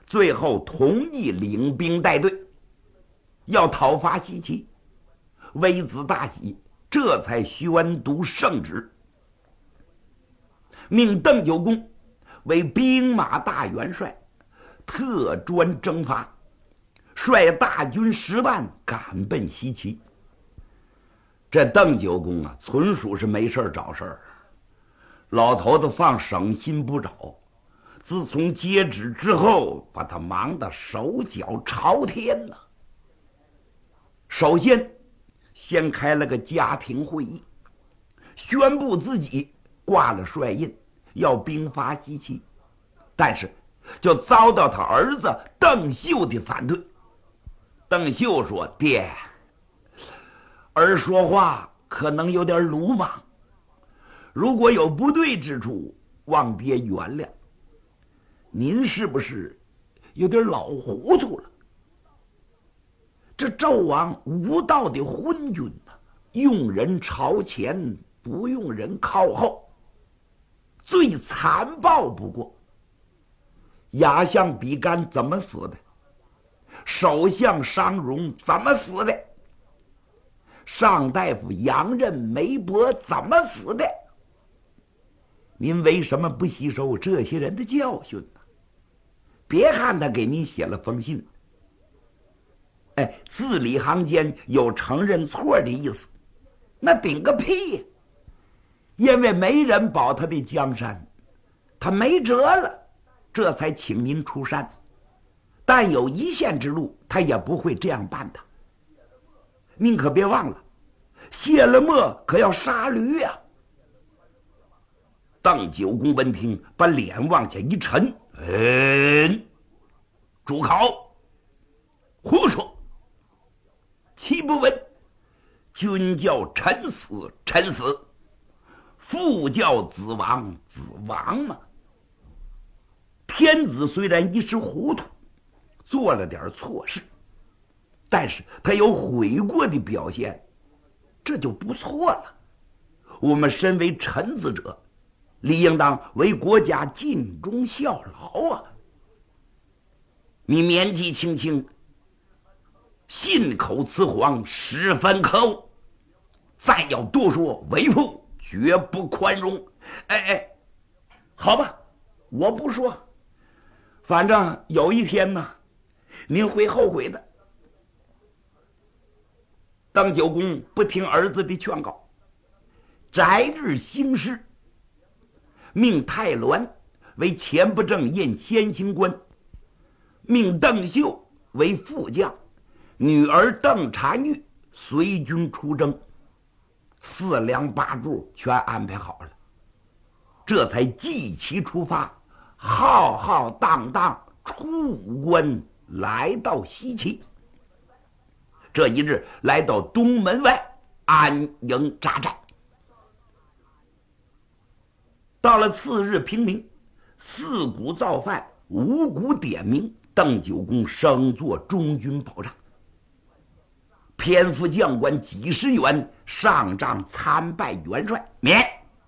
最后同意领兵带队，要讨伐西岐。微子大喜，这才宣读圣旨，命邓九公为兵马大元帅，特专征伐，率大军10万赶奔西岐。这邓九公啊，纯属是没事找事儿。老头子放省心不着，自从接旨之后，把他忙得手脚朝天了。首先开了个家庭会议，宣布自己挂了帅印，要兵伐西岐，但是就遭到他儿子邓秀的反对。邓秀说：“爹，儿说话可能有点鲁莽，如果有不对之处，望爹原谅。您是不是有点老糊涂了？这纣王无道的昏君呐，用人朝前，不用人靠后，最残暴不过。亚相比干怎么死的？首相商容怎么死的？上大夫杨任、梅伯怎么死的？您为什么不吸收这些人的教训呢？别看他给您写了封信，字里行间有承认错的意思，那顶个屁呀！因为没人保他的江山，他没辙了，这才请您出山。但有一线之路，他也不会这样办的。您可别忘了，卸了磨可要杀驴呀！邓九公闻听，把脸往下一沉，主考，胡说！岂不闻君叫臣死，臣死；父叫子亡，子亡嘛。天子虽然一时糊涂，做了点错事，但是他有悔过的表现，这就不错了。我们身为臣子者，理应当为国家尽忠效劳啊！你年纪轻轻，信口雌黄，十分可恶。再要多说，为父绝不宽容。好吧，我不说，反正有一天呢，您会后悔的。邓九公不听儿子的劝告，择日兴师，命太鸾为前不正印先行官，命邓秀为副将，女儿邓婵玉随军出征，4梁8柱全安排好了，这才祭旗出发，浩浩荡荡出武关，来到西岐。这一日来到东门外安营扎寨。到了次日平明，4鼓造饭，5鼓点名，邓九公升做中军保障，偏副将官几十员，上帐参拜元帅，免。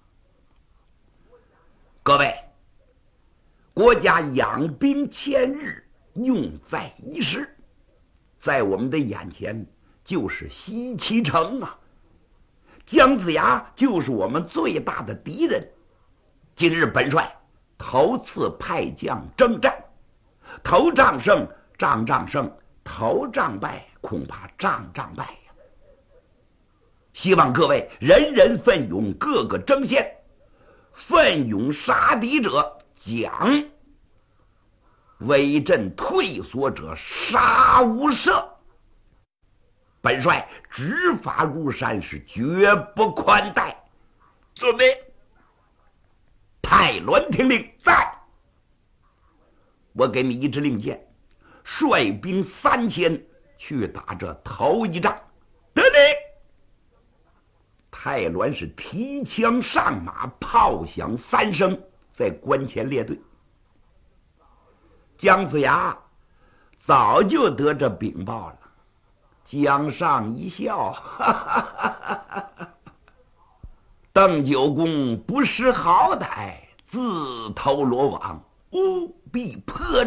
各位，国家养兵1000日，用在1时，在我们的眼前就是西岐城啊！姜子牙就是我们最大的敌人。今日本帅头次派将征战，头仗胜，仗胜；头仗败，恐怕仗败呀！希望各位人人奋勇，个个争先，奋勇杀敌者奖，威震退缩者杀无赦。本帅执法如山，是绝不宽待。准备。太鸾听令，在。我给你一支令箭，率兵3000去打这头一仗。得令。太鸾是提枪上马，炮响3声，在关前列队。姜子牙早就得这禀报了，江上一笑，哈哈哈哈哈！邓九公不识好歹，自投罗网，务必破